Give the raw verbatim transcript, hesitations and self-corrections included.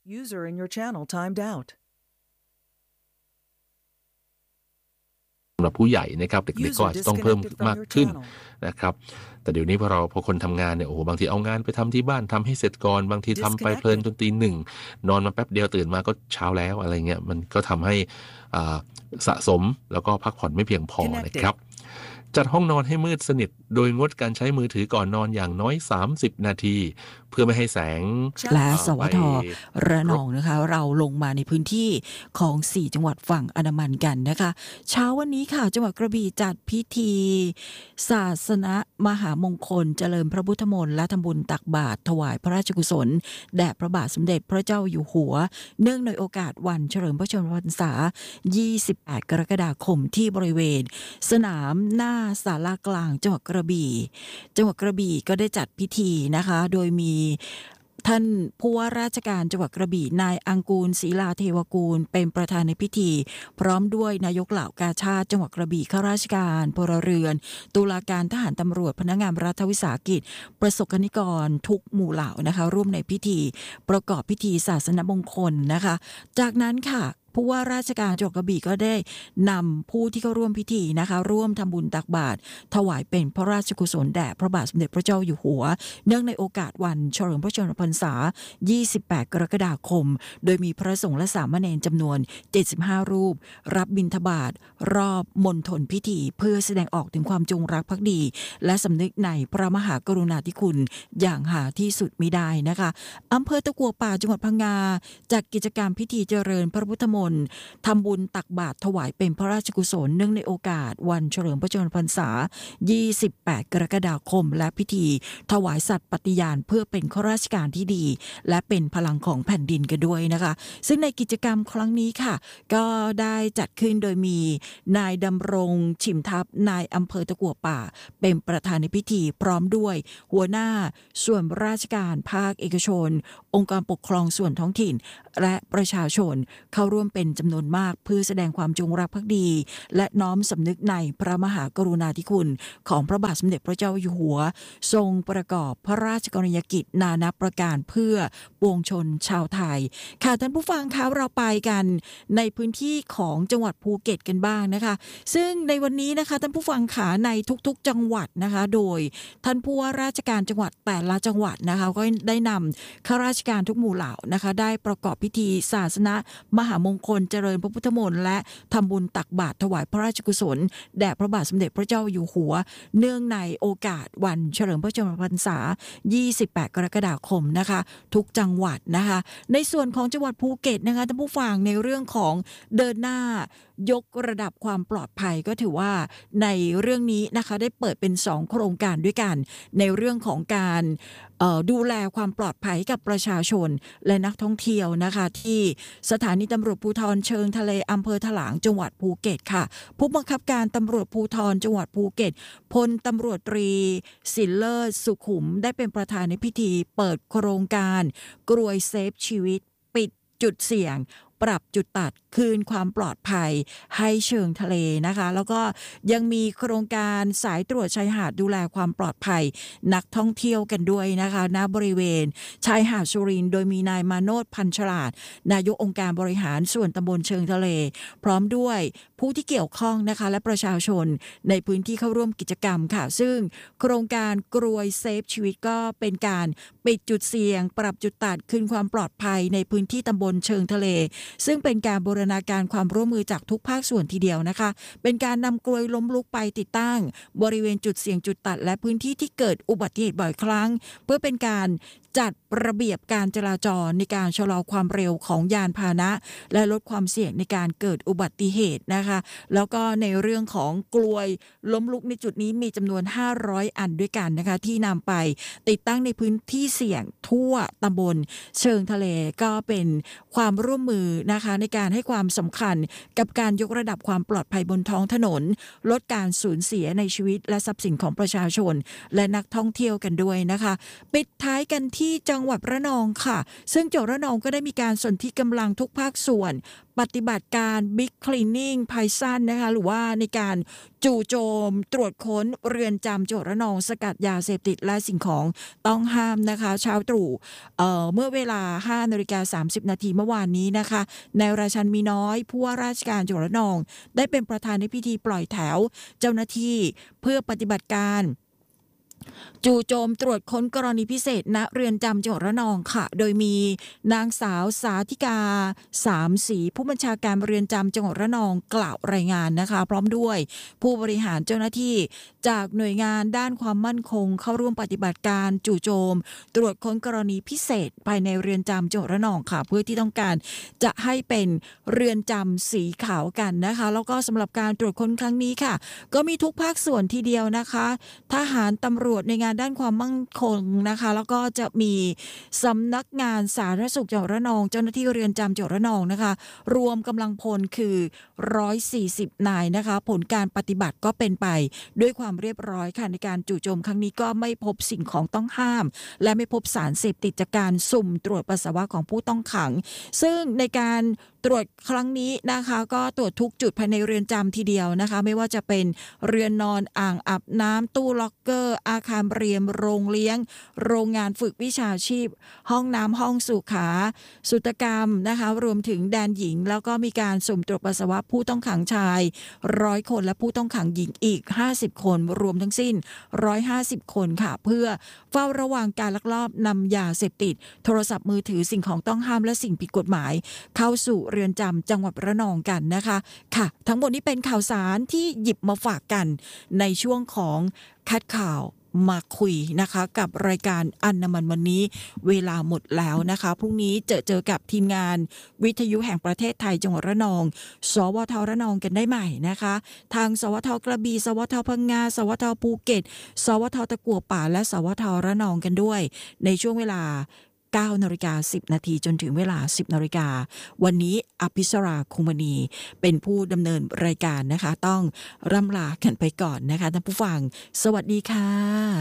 User in your channel timed out. สำหรับผู้ใหญ่นะครับเด็กๆก็อาจจะต้องเพิ่มมากขึ้นนะครับแต่เดี๋ยวนี้พอเราพอคนทำงานเนี่ยโอ้โหบางทีเอางานไปทำที่บ้านทำให้เสร็จก่อนบางทีทำไปเพลินจนตีหนึ่งนอนมาแป๊บเดียวตื่นมาก็เช้าแล้วอะไรเงี้ยมันก็ทำให้อ่าสะสมแล้วก็พักผ่อนไม่เพียงพอนะครับจัดห้องนอนให้มืดสนิทโดยงดการใช้มือถือก่อนนอนอย่างน้อยสามสิบนาทีเพื่อไม่ให้แสงและสวทระนองนะคะเราลงมาในพื้นที่ของสี่จังหวัดฝั่งอันดามันกันนะคะเช้าวันนี้ค่ะจังหวัดกระบี่จัดพิธีศาสนมหามงคลเจริญพระพุทธมนต์และทำบุญตักบาตรถวายพระราชกุศลแด่พระบาทสมเด็จพระเจ้าอยู่หัวเนื่องในโอกาสวันเฉลิมพระชนมพรรษายี่สิบแปดกรกฎาคมที่บริเวณสนามหน้าศาลากลางจังหวัดกระบี่จังหวัดกระบี่ก็ได้จัดพิธีนะคะโดยมีท่านผู้ว่าราชการจังหวัดกระบี่นายอังกูลศรีลาเทวกูลเป็นประธานในพิธีพร้อมด้วยนายกเหล่ากาชาดจังหวัดกระบี่ข้าราชการพลเรือนตุลาการทหารตำรวจพนักงานรัฐวิสาหกิจประสบนิกรทุกหมู่เหล่านะคะร่วมในพิธีประกอบพิธีศาสนมงคลนะคะจากนั้นค่ะผู้ว่าราชการจังหวัดกระบี่ก็ได้นำผู้ที่เข้าร่วมพิธีนะคะร่วมทำบุญตักบาตรถวายเป็นพระราชกุศลแด่พระบาทสมเด็จพระเจ้าอยู่หัวเนื่องในโอกาสวันเฉลิมพระชนมพรรษายี่สิบแปดกรกฎาคมโดยมีพระสงฆ์และสามเณรจำนวนเจ็ดสิบห้ารูปรับบิณฑบาตรอบมณฑลพิธีเพื่อแสดงออกถึงความจงรักภักดีและสำนึกในพระมหากรุณาธิคุณอย่างหาที่สุดมิได้นะคะอำเภอตะกั่วป่าจังหวัดพังงาจัดกิจกรรมพิธีเจริญพระพุทธมนต์ทำบุญตักบาตรถวายเป็นพระราชกุศลเนื่องในโอกาสวันเฉลิมพระชนมพรรษายี่สิบแปดกรกฎาคมและพิธีถวายสัตย์ปฏิญาณเพื่อเป็นข้าราชการที่ดีและเป็นพลังของแผ่นดินกันด้วยนะคะซึ่งในกิจกรรมครั้งนี้ค่ะก็ได้จัดขึ้นโดยมีนายดำรงชิมทัพนายอำเภอตะกั่วป่าเป็นประธานในพิธีพร้อมด้วยหัวหน้าส่วนราชการภาคเอกชนองค์การปกครองส่วนท้องถิ่นและประชาชนเข้าร่วมเป็นจำนวนมากเพื่อแสดงความจงรักภักดีและน้อมสำนึกในพระมหากรุณาธิคุณของพระบาทสมเด็จพระเจ้าอยู่หัวทรงประกอบพระราชกรณียกิจนานาประการเพื่อปวงชนชาวไทยค่ะท่านผู้ฟังคะเราไปกันในพื้นที่ของจังหวัดภูเก็ตกันบ้างนะคะซึ่งในวันนี้นะคะท่านผู้ฟังขาในทุกๆจังหวัดนะคะโดยท่านผู้ว่าราชการจังหวัดแต่ละจังหวัดนะคะก็ได้นำข้าราชการทุกหมู่เหล่านะคะได้ประกอบพิธีศาสนมหามงคลเจริญพระพุทธมนต์และทำบุญตักบาตรถวายพระราชกุศลแด่พระบาทสมเด็จพระเจ้าอยู่หัวเนื่องในโอกาสวันเฉลิมพระชนมพรรษายี่สิบแปดกรกฎาคมนะคะทุกจังหวัดนะคะในส่วนของจังหวัดภูเก็ตนะคะท่านผู้ฟังในเรื่องของเดินหน้ายกระดับความปลอดภัยก็ถือว่าในเรื่องนี้นะคะได้เปิดเป็นสองโครงการด้วยกันในเรื่องของการดูแลความปลอดภัยกับประชาชนและนักท่องเที่ยวนะคะที่สถานีตำรวจภูธรเชิงทะเลอำเภอถลางจังหวัดภูเก็ตค่ะผู้บังคับการตำรวจภูธรจังหวัดภูเก็ตพลตำรวจตรีศิลเลิศสุขุมได้เป็นประธานในพิธีเปิดโครงการกรวยเซฟชีวิตปิดจุดเสี่ยงปรับจุดตัดคืนความปลอดภัยให้เชิงทะเลนะคะแล้วก็ยังมีโครงการสายตรวจชายหาดดูแลความปลอดภัยนักท่องเที่ยวกันด้วยนะคะณบริเวณชายหาดสุรินทร์โดยมีนายมาโนชพันฉลาดนายกองค์การบริหารส่วนตำบลเชิงทะเลพร้อมด้วยผู้ที่เกี่ยวข้องนะคะและประชาชนในพื้นที่เข้าร่วมกิจกรรมค่ะซึ่งโครงการกรวยเซฟชีวิตก็เป็นการปิดจุดเสี่ยงปรับจุดตัดคืนความปลอดภัยในพื้นที่ตำบลเชิงทะเลซึ่งเป็นการบูรณาการความร่วมมือจากทุกภาคส่วนทีเดียวนะคะเป็นการนำกลวยล้มลุกไปติดตั้งบริเวณจุดเสี่ยงจุดตัดและพื้นที่ที่เกิดอุบัติเหตุบ่อยครั้งเพื่อเป็นการจัดระเบียบการจราจรในการชะลอความเร็วของยานพาหนะและลดความเสี่ยงในการเกิดอุบัติเหตุนะคะแล้วก็ในเรื่องของกลวยล้มลุกในจุดนี้มีจำนวนห้าร้อยอันด้วยกันนะคะที่นำไปติดตั้งในพื้นที่เสี่ยงทั่วตำบลเชิงทะเลก็เป็นความร่วมมือนะคะในการให้ความสำคัญกับการยกระดับความปลอดภัยบนท้องถนนลดการสูญเสียในชีวิตและทรัพย์สินของประชาชนและนักท่องเที่ยวกันด้วยนะคะปิดท้ายกันที่ที่จังหวัดระนองค่ะซึ่งจังหวัดระนองก็ได้มีการสนธิกำลังทุกภาคส่วนปฏิบัติการ Big Cleaning Python นะคะหรือว่าในการจู่โจมตรวจค้นเรือนจำจังหวัดระนองสกัดยาเสพติดและสิ่งของต้องห้ามนะคะเช้าตรู่เอ่อเมื่อเวลา ห้านาฬิกาสามสิบนาทีเมื่อวานนี้นะคะนายราชันมีน้อยผู้ว่าราชการจังหวัดระนองได้เป็นประธานในพิธีปล่อยแถวเจ้าหน้าที่เพื่อปฏิบัติการจู่โจมตรวจค้นกรณีพิเศษณเรือนจำจังหวัดระนองค่ะโดยมีนางสาวสาธิกาสามศรีผู้บัญชาการเรือนจำจังหวัดระนองกล่าวรายงานนะคะพร้อมด้วยผู้บริหารเจ้าหน้าที่จากหน่วยงานด้านความมั่นคงเข้าร่วมปฏิบัติการจู่โจมตรวจค้นกรณีพิเศษภายในเรือนจำจังหวัดระนองค่ะเพื่อที่ต้องการจะให้เป็นเรือนจำสีขาวกันนะคะแล้วก็สำหรับการตรวจค้นครั้งนี้ค่ะก็มีทุกภาคส่วนทีเดียวนะคะทหารตำรวจในงานด้านความมั่นคงนะคะแล้วก็จะมีสำนักงานสาธารณสุขจังหวัดระนองเจ้าหน้าที่เรือนจำจังหวัดระนองนะคะรวมกำลังพลคือหนึ่งร้อยสี่สิบนายนะคะผลการปฏิบัติก็เป็นไปด้วยความเรียบร้อยค่ะในการจู่โจมครั้งนี้ก็ไม่พบสิ่งของต้องห้ามและไม่พบสารเสพติดจากการสุ่มตรวจปัสสาวะของผู้ต้องขังซึ่งในการตรวจครั้งนี้นะคะก็ตรวจทุกจุดภายในเรือนจำทีเดียวนะคะไม่ว่าจะเป็นเรือนนอนอ่างอาบน้ำตู้ล็อกเกอร์อาคารเรียนโรงเลี้ยงโรงงานฝึกวิชาชีพห้องน้ำห้องสุขาสุตกรรมนะคะรวมถึงแดนหญิงแล้วก็มีการสุ่มตรวจปัสสาวะผู้ต้องขังชายร้อยคนและผู้ต้องขังหญิงอีกห้าสิบคนรวมทั้งสิ้นหนึ่งร้อยห้าสิบคนค่ะเพื่อเฝ้าระวังการลักลอบนำยาเสพติดโทรศัพท์มือถือสิ่งของต้องห้ามและสิ่งผิดกฎหมายเข้าสู่เรือนจำจังหวัดระนองกันนะคะค่ะทั้งหมดนี้เป็นข่าวสารที่หยิบมาฝากกันในช่วงของคัดข่าวมาคุยนะคะกับรายการอันดามันวันนี้เวลาหมดแล้วนะคะพรุ่งนี้เจอเจอกับทีมงานวิทยุแห่งประเทศไทยจังหวัดระนองสวทระนองกันได้ใหม่นะคะทางสวทกระบี่สวทพังงาสวทภูเก็ตสวทตะกั่วป่าและสวทระนองกันด้วยในช่วงเวลาเก้านาฬิกาสิบนาทีจนถึงเวลาสิบนาฬิกาวันนี้อภิสราคุมณีเป็นผู้ดำเนินรายการนะคะต้องร่ำลากันไปก่อนนะคะท่านผู้ฟังสวัสดีค่ะ